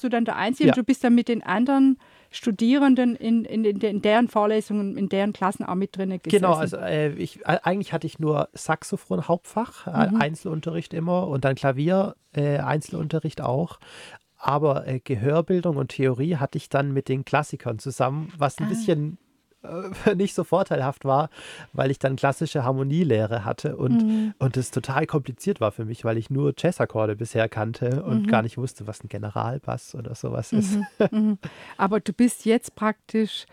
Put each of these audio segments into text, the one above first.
du dann der Einzige Ja. und du bist dann mit den anderen Studierenden in deren Vorlesungen, in deren Klassen auch mit drin gesessen. Genau, also eigentlich hatte ich nur Saxophon Hauptfach, Einzelunterricht immer und dann Klavier, Einzelunterricht auch. Aber Gehörbildung und Theorie hatte ich dann mit den Klassikern zusammen, was ein bisschen nicht so vorteilhaft war, weil ich dann klassische Harmonielehre hatte und es total kompliziert war für mich, weil ich nur Jazzakkorde bisher kannte und gar nicht wusste, was ein Generalbass oder sowas ist. Aber du bist jetzt praktisch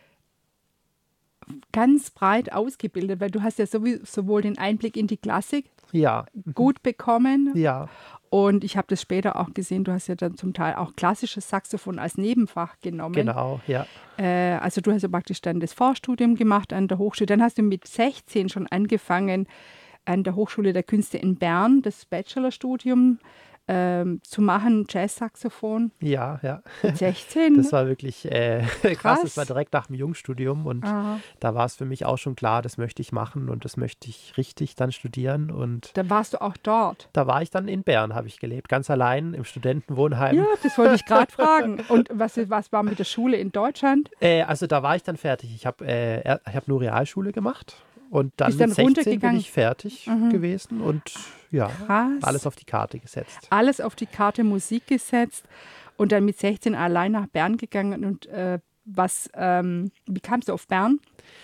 ganz breit ausgebildet, weil du hast ja sowohl den Einblick in die Klassik Ja, gut bekommen ja, und ich habe das später auch gesehen, du hast ja dann zum Teil auch klassisches Saxophon als Nebenfach genommen. genau, ja. Also du hast ja praktisch dann das Vorstudium gemacht an der Hochschule. Dann hast du mit 16 schon angefangen, an der Hochschule der Künste in Bern das Bachelorstudium zu machen, Jazzsaxophon. Ja, ja. Mit 16? Das war wirklich krass. Das war Krass. direkt nach dem Jungstudium und Aha. da war es für mich auch schon klar, das möchte ich machen und das möchte ich richtig dann studieren. Und Da warst du auch dort. da war ich dann in Bern, habe ich gelebt, ganz allein im Studentenwohnheim. Ja, das wollte ich gerade fragen. Und was war mit der Schule in Deutschland? Also da war ich dann fertig. Ich hab nur Realschule gemacht und dann Bist mit dann 16 bin runtergegangen? ich fertig gewesen und ja, Krass. alles auf die Karte gesetzt. Alles auf die Karte Musik gesetzt und dann mit 16 allein nach Bern gegangen. Und wie kamst du auf Bern?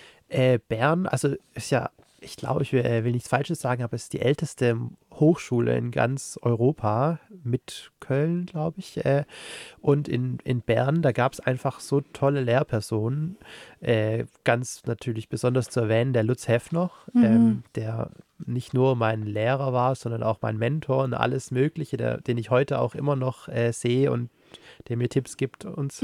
Bern, also ist ja, ich glaube, ich will nichts Falsches sagen, aber es ist die älteste Hochschule in ganz Europa mit Köln, glaube ich. Und in Bern, da gab es einfach so tolle Lehrpersonen. Ganz natürlich besonders zu erwähnen, der Lutz Heffner, der nicht nur mein Lehrer war, sondern auch mein Mentor und alles Mögliche, den ich heute auch immer noch sehe und der mir Tipps gibt und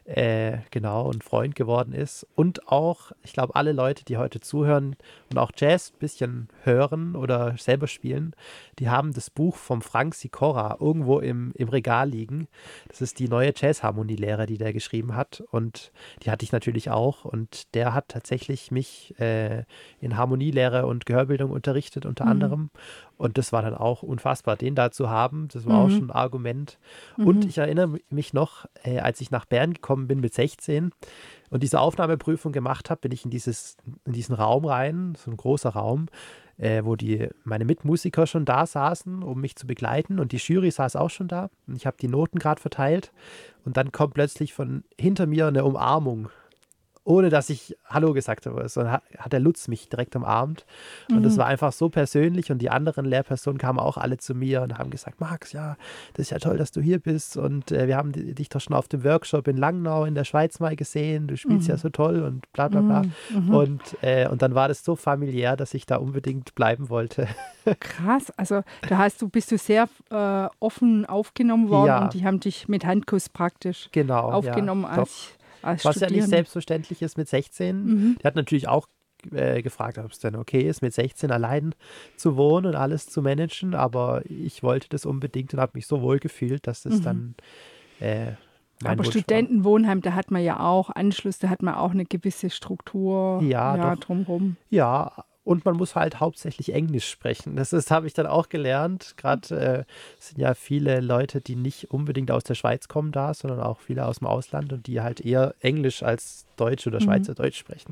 genau und Freund geworden ist. Und auch, ich glaube, alle Leute, die heute zuhören und auch Jazz ein bisschen hören oder selber spielen, die haben das Buch vom Frank Sikora irgendwo im Regal liegen. Das ist die neue Jazzharmonielehre, die der geschrieben hat und die hatte ich natürlich auch und der hat tatsächlich mich in Harmonielehre und Gehörbildung unterrichtet unter anderem und das war dann auch unfassbar, den da zu haben, das war auch schon ein Argument. Und ich erinnere mich noch, als ich nach Bern gekommen bin mit 16 und diese Aufnahmeprüfung gemacht habe, bin ich in diesen Raum rein, so ein großer Raum, wo meine Mitmusiker schon da saßen, um mich zu begleiten und die Jury saß auch schon da und ich habe die Noten gerade verteilt und dann kommt plötzlich von hinter mir eine Umarmung, ohne dass ich Hallo gesagt habe. Sondern hat der Lutz mich direkt umarmt. Und das war einfach so persönlich. Und die anderen Lehrpersonen kamen auch alle zu mir und haben gesagt, Max, ja, das ist ja toll, dass du hier bist. Und wir haben dich doch schon auf dem Workshop in Langnau in der Schweiz mal gesehen. Du spielst ja so toll und bla bla bla. Und dann war das so familiär, dass ich da unbedingt bleiben wollte. Krass, also bist du sehr offen aufgenommen worden Ja. und die haben dich mit Handkuss praktisch Genau, aufgenommen ja, als was ja nicht Studierende. selbstverständlich ist mit 16. Der hat natürlich auch gefragt, ob es denn okay ist, mit 16 allein zu wohnen und alles zu managen, aber ich wollte das unbedingt und habe mich so wohl gefühlt, dass das dann mein Aber Wunsch war. Studentenwohnheim, da hat man ja auch Anschluss, da hat man auch eine gewisse Struktur Ja, doch. drumherum. Ja, und man muss halt hauptsächlich Englisch sprechen. Das habe ich dann auch gelernt. Gerade sind ja viele Leute, die nicht unbedingt aus der Schweiz kommen da, sondern auch viele aus dem Ausland und die halt eher Englisch als Deutsch oder Schweizerdeutsch sprechen.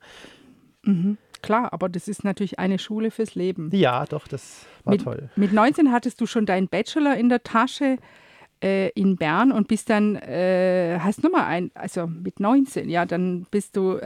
Klar, aber das ist natürlich eine Schule fürs Leben. Ja, doch, das war toll. Mit 19 hattest du schon deinen Bachelor in der Tasche in Bern und bist dann, hast nochmal also mit 19, ja, dann bist du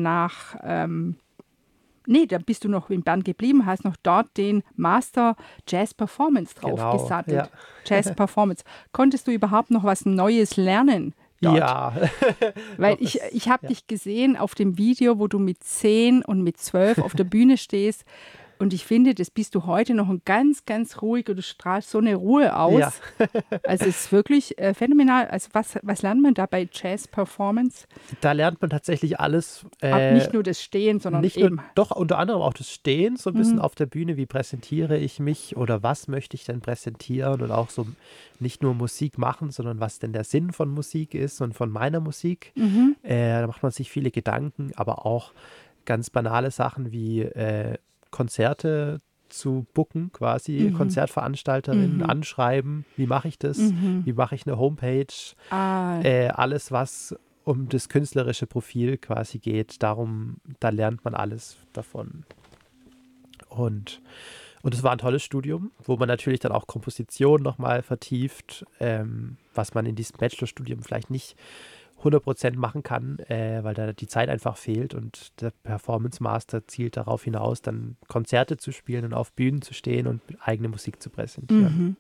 dann bist du noch in Bern geblieben, hast noch dort den Master Jazz Performance draufgesattelt. Genau, Jazz Performance. Konntest du überhaupt noch was Neues lernen dort? Ja. Weil Doch, ich habe dich gesehen auf dem Video, wo du mit 10 und mit 12 auf der Bühne stehst. Und ich finde, das bist du heute noch ein ganz, ganz ruhig und du strahlst so eine Ruhe aus. Ja. Also es ist wirklich phänomenal. Also was lernt man da bei Jazz Performance? Da lernt man tatsächlich alles. Nicht nur das Stehen, sondern nicht eben. Nur, doch, unter anderem auch das Stehen, so ein bisschen auf der Bühne. Wie präsentiere ich mich oder was möchte ich denn präsentieren? Und auch so nicht nur Musik machen, sondern was denn der Sinn von Musik ist und von meiner Musik. Da macht man sich viele Gedanken, aber auch ganz banale Sachen wie Konzerte zu booken, quasi Konzertveranstalterinnen anschreiben, wie mache ich das, wie mache ich eine Homepage, alles, was um das künstlerische Profil quasi geht, darum, da lernt man alles davon. Und es war ein tolles Studium, wo man natürlich dann auch Komposition nochmal vertieft, was man in diesem Bachelorstudium vielleicht nicht 100% machen kann, weil da die Zeit einfach fehlt und der Performance Master zielt darauf hinaus, dann Konzerte zu spielen und auf Bühnen zu stehen und eigene Musik zu präsentieren.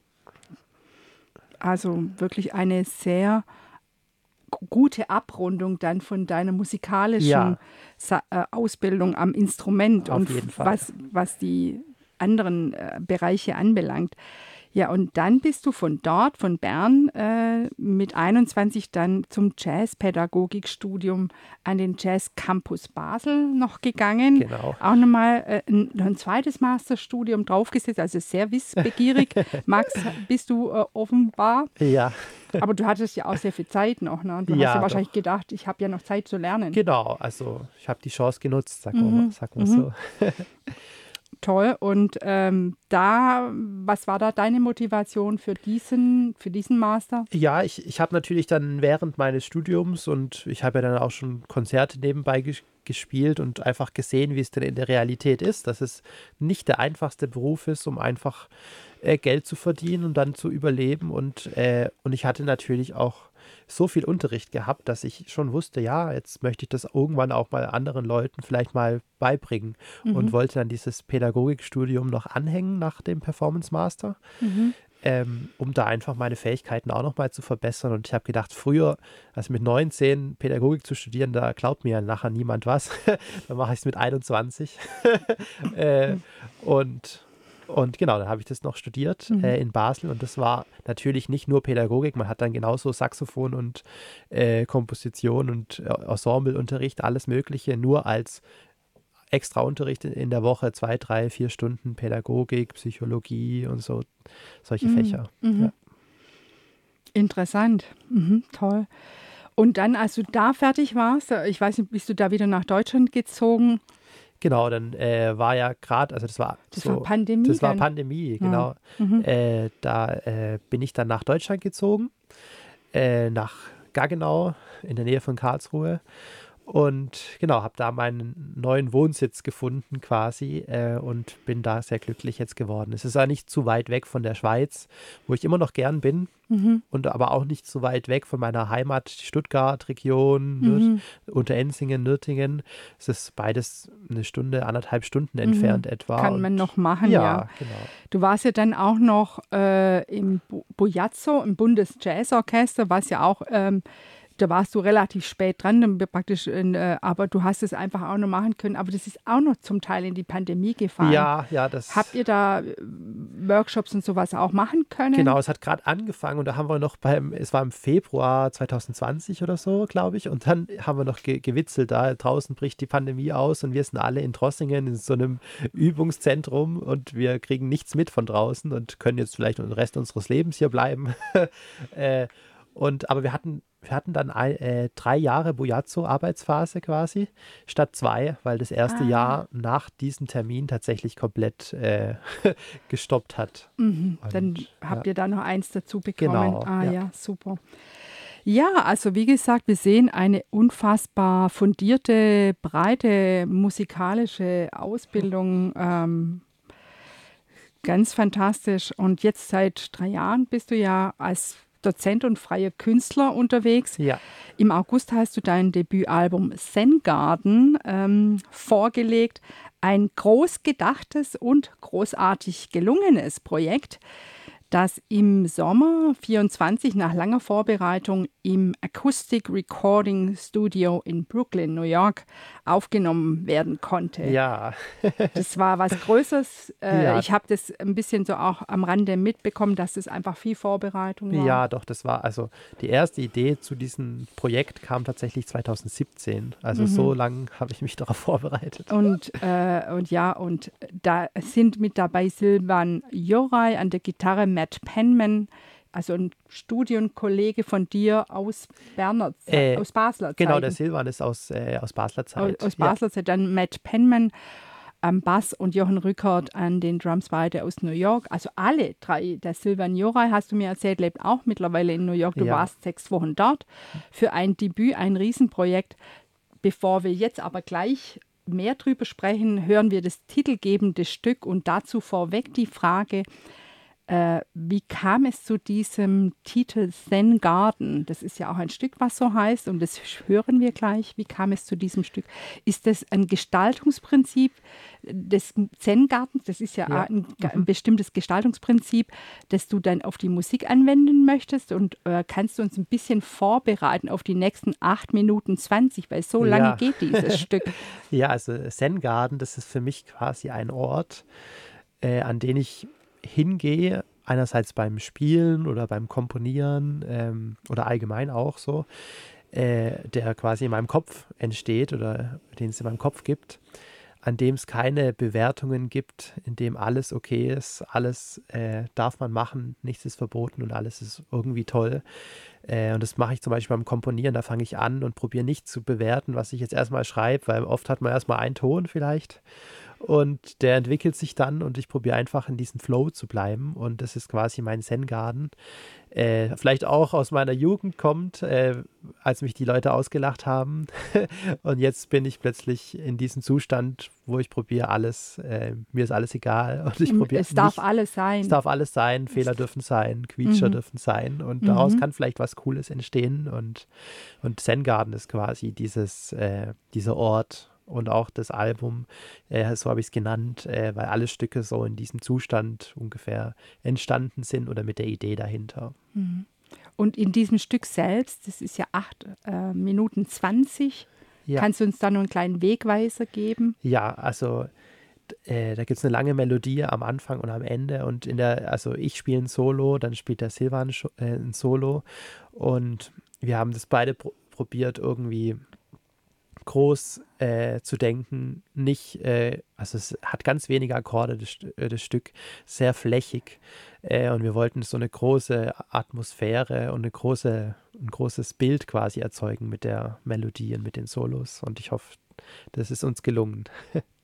Also wirklich eine sehr gute Abrundung dann von deiner musikalischen Ausbildung am Instrument Auf und jeden Fall. was die anderen Bereiche anbelangt. Ja, und dann bist du von dort, von Bern, mit 21 dann zum Jazzpädagogikstudium an den Jazz Campus Basel noch gegangen. Genau. Auch nochmal ein zweites Masterstudium draufgesetzt, also sehr wissbegierig. Max, bist du offenbar. Ja. Aber du hattest ja auch sehr viel Zeit noch, ne? Du hast ja wahrscheinlich gedacht, ich habe ja noch Zeit zu lernen. Genau, also ich habe die Chance genutzt, sag mal so. Toll. Und was war da deine Motivation für diesen Master? Ja, ich habe natürlich dann während meines Studiums und ich habe ja dann auch schon Konzerte nebenbei gespielt und einfach gesehen, wie es denn in der Realität ist, dass es nicht der einfachste Beruf ist, um einfach Geld zu verdienen und dann zu überleben. Und ich hatte natürlich auch so viel Unterricht gehabt, dass ich schon wusste, ja, jetzt möchte ich das irgendwann auch mal anderen Leuten vielleicht mal beibringen und wollte dann dieses Pädagogikstudium noch anhängen nach dem Performance Master, um da einfach meine Fähigkeiten auch noch mal zu verbessern. Und ich habe gedacht, früher, also mit 19 Pädagogik zu studieren, da glaubt mir ja nachher niemand was. Dann mache ich es mit 21. Und genau, dann habe ich das noch studiert in Basel und das war natürlich nicht nur Pädagogik, man hat dann genauso Saxophon und Komposition und Ensembleunterricht, alles Mögliche, nur als extra Unterricht in der Woche 2, 3, 4 Stunden Pädagogik, Psychologie und so, solche Fächer. Ja. Interessant, toll. Und dann, als du da fertig warst, ich weiß nicht, bist du da wieder nach Deutschland gezogen? Genau, dann war ja gerade, also das war Pandemie. Das war Pandemie, genau. Da bin ich dann nach Deutschland gezogen, nach Gaggenau in der Nähe von Karlsruhe. Und genau, habe da meinen neuen Wohnsitz gefunden quasi und bin da sehr glücklich jetzt geworden. Es ist ja nicht zu weit weg von der Schweiz, wo ich immer noch gern bin, und aber auch nicht so weit weg von meiner Heimat, Stuttgart-Region, Unterenzingen, Nürtingen. Es ist beides eine Stunde, 1,5 Stunden entfernt etwa. Kann man noch machen, ja. Genau. Du warst ja dann auch noch im Bujazzo, im Bundesjazzorchester, was ja auch... da warst du relativ spät dran, praktisch, aber du hast es einfach auch noch machen können. Aber das ist auch noch zum Teil in die Pandemie gefallen. Ja, das. Habt ihr da Workshops und sowas auch machen können? Genau, es hat gerade angefangen und da haben wir noch es war im Februar 2020 oder so, glaube ich, und dann haben wir noch gewitzelt, da draußen bricht die Pandemie aus und wir sind alle in Trossingen in so einem Übungszentrum und wir kriegen nichts mit von draußen und können jetzt vielleicht den Rest unseres Lebens hier bleiben. Aber wir hatten dann 3 Jahre Bujazzo-Arbeitsphase quasi, statt 2, weil das erste Jahr nach diesem Termin tatsächlich komplett gestoppt hat. Dann habt ihr da noch eins dazu bekommen. Genau, ja, super. Ja, also wie gesagt, wir sehen eine unfassbar fundierte, breite musikalische Ausbildung. Ganz fantastisch. Und jetzt seit 3 Jahren bist du ja als Dozent und freier Künstler unterwegs. Ja. Im August hast du dein Debütalbum Zen Garden vorgelegt. Ein groß gedachtes und großartig gelungenes Projekt, das im Sommer 24 nach langer Vorbereitung im Acoustic Recording Studio in Brooklyn, New York, aufgenommen werden konnte. Ja. Das war was Größeres. Ja. Ich habe das ein bisschen so auch am Rande mitbekommen, dass das einfach viel Vorbereitung war. Ja, doch, das war, also die erste Idee zu diesem Projekt kam tatsächlich 2017. Also so lange habe ich mich darauf vorbereitet. Und da sind mit dabei Silvan Joray an der Gitarre, Matt Penman, also ein Studienkollege von dir aus aus Basler Zeit. Genau, der Silvan ist aus Basler Zeit. Aus Basler Zeit, dann Matt Penman am Bass und Jochen Rückert an den Drums beide aus New York. Also alle drei. Der Silvan Joray, hast du mir erzählt, lebt auch mittlerweile in New York. Du Ja, warst 6 Wochen dort für ein Debüt, ein Riesenprojekt. Bevor wir jetzt aber gleich mehr drüber sprechen, hören wir das titelgebende Stück und dazu vorweg die Frage, wie kam es zu diesem Titel Zen Garden? Das ist ja auch ein Stück, was so heißt, und das hören wir gleich. Wie kam es zu diesem Stück? Ist das ein Gestaltungsprinzip des Zen Gardens? Das ist ja ja. ein bestimmtes Gestaltungsprinzip, das du dann auf die Musik anwenden möchtest. Und kannst du uns ein bisschen vorbereiten auf die nächsten 8 Minuten 20, weil so lange Ja. geht dieses Stück. Ja, also Zen Garden, das ist für mich quasi ein Ort, an den ich hingehe, einerseits beim Spielen oder beim Komponieren oder allgemein auch so, der quasi in meinem Kopf entsteht oder den es in meinem Kopf gibt, an dem es keine Bewertungen gibt, in dem alles okay ist, alles darf man machen, nichts ist verboten und alles ist irgendwie toll. Und das mache ich zum Beispiel beim Komponieren, da fange ich an und probiere nicht zu bewerten, was ich jetzt erstmal schreibe, weil oft hat man erstmal einen Ton vielleicht und der entwickelt sich dann und ich probiere einfach in diesem Flow zu bleiben und das ist quasi mein Zen-Garden. Vielleicht auch aus meiner Jugend kommt, als mich die Leute ausgelacht haben. Und jetzt bin ich plötzlich in diesem Zustand, wo ich probiere alles, mir ist alles egal. Und ich probiere Es darf nicht, alles es sein. darf alles sein, Fehler dürfen sein, Quietscher dürfen sein. Und daraus kann vielleicht was Cooles entstehen. Und Zen Garden ist quasi dieser Ort. Und auch das Album, so habe ich es genannt, weil alle Stücke so in diesem Zustand ungefähr entstanden sind oder mit der Idee dahinter. Und in diesem Stück selbst, das ist ja 8 Minuten 20, Ja, kannst du uns da noch einen kleinen Wegweiser geben? ja, also da gibt es eine lange Melodie am Anfang und am Ende und also ich spiele ein Solo, dann spielt der Silvan ein Solo und wir haben das beide probiert irgendwie groß zu denken, nicht, also es hat ganz wenige Akkorde, das Stück, sehr flächig und wir wollten so eine große Atmosphäre und ein großes Bild quasi erzeugen mit der Melodie und mit den Solos und ich hoffe, das ist uns gelungen.